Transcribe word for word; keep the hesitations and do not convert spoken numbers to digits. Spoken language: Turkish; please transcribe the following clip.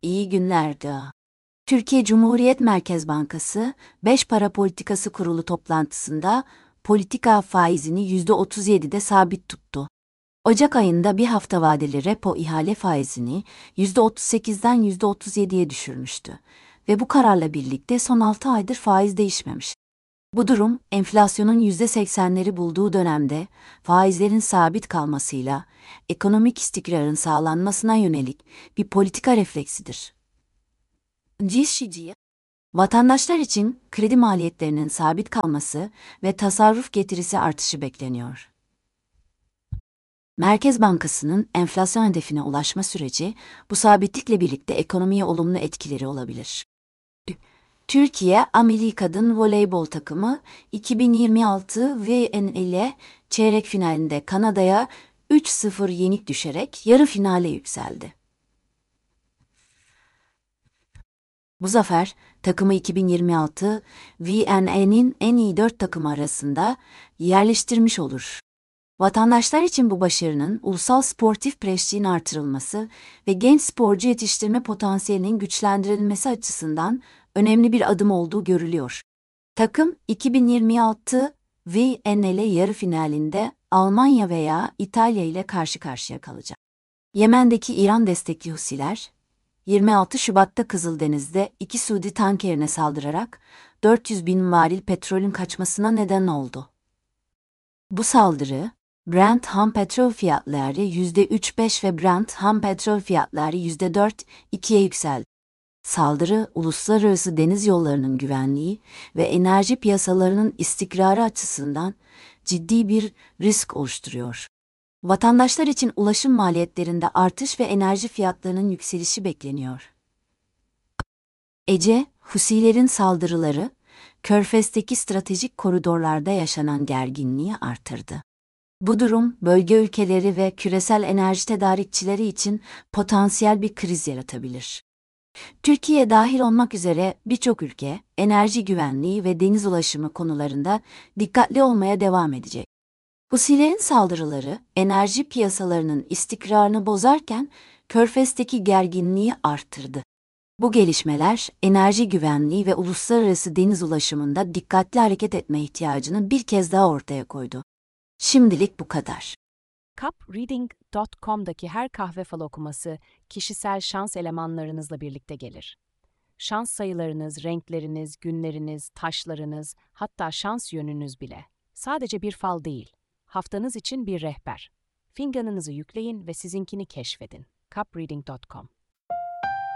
İyi günler Doğa. Türkiye Cumhuriyet Merkez Bankası, beş Para Politikası Kurulu toplantısında politika faizini yüzde otuz yedide sabit tuttu. Ocak ayında bir hafta vadeli repo ihale faizini yüzde otuz sekizden yüzde otuz yediye düşürmüştü ve bu kararla birlikte son altı aydır faiz değişmemiş. Bu durum, enflasyonun yüzde seksenleri bulduğu dönemde faizlerin sabit kalmasıyla ekonomik istikrarın sağlanmasına yönelik bir politika refleksidir. Cişiciye, vatandaşlar için kredi maliyetlerinin sabit kalması ve tasarruf getirisi artışı bekleniyor. Merkez Bankası'nın enflasyon hedefine ulaşma süreci, bu sabitlikle birlikte ekonomiye olumlu etkileri olabilir. Türkiye Ameli Kadın Voleybol takımı iki bin yirmi altı V N L çeyrek finalinde Kanada'ya üç sıfır yenik düşerek yarı finale yükseldi. Bu zafer, takımı iki bin yirmi altı V N L'nin en iyi dört takımı arasında yerleştirmiş olur. Vatandaşlar için bu başarının ulusal sportif prestijin artırılması ve genç sporcu yetiştirme potansiyelinin güçlendirilmesi açısından önemli bir adım olduğu görülüyor. Takım iki bin yirmi altı V N L yarı finalinde Almanya veya İtalya ile karşı karşıya kalacak. Yemen'deki İran destekli Husiler, yirmi altı Şubat'ta Kızıldeniz'de iki Suudi tankerine saldırarak dört yüz bin varil petrolün kaçmasına neden oldu. Bu saldırı, Brent ham petrol fiyatları yüzde üç virgül beş ve Brent ham petrol fiyatları yüzde dört virgül ikiye yükseldi. Saldırı, uluslararası deniz yollarının güvenliği ve enerji piyasalarının istikrarı açısından ciddi bir risk oluşturuyor. Vatandaşlar için ulaşım maliyetlerinde artış ve enerji fiyatlarının yükselişi bekleniyor. Ece, Husilerin saldırıları, Körfez'teki stratejik koridorlarda yaşanan gerginliği artırdı. Bu durum, bölge ülkeleri ve küresel enerji tedarikçileri için potansiyel bir kriz yaratabilir. Türkiye dahil olmak üzere birçok ülke, enerji güvenliği ve deniz ulaşımı konularında dikkatli olmaya devam edecek. Husilerin saldırıları, enerji piyasalarının istikrarını bozarken, Körfez'teki gerginliği arttırdı. Bu gelişmeler, enerji güvenliği ve uluslararası deniz ulaşımında dikkatli hareket etme ihtiyacını bir kez daha ortaya koydu. Şimdilik bu kadar. cup reading nokta com'daki her kahve falı okuması kişisel şans elemanlarınızla birlikte gelir. Şans sayılarınız, renkleriniz, günleriniz, taşlarınız, hatta şans yönünüz bile. Sadece bir fal değil, haftanız için bir rehber. Fincanınızı yükleyin ve sizinkini keşfedin. cup reading nokta com